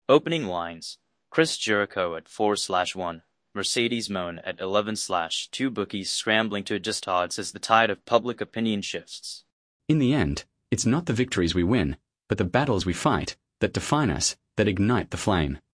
Opening lines: Chris Jericho at 4/1, Mercedes Moan at 11/2. Bookies scrambling to adjust odds as the tide of public opinion shifts. In the end, it's not the victories we win, but the battles we fight that define us, that ignite the flame.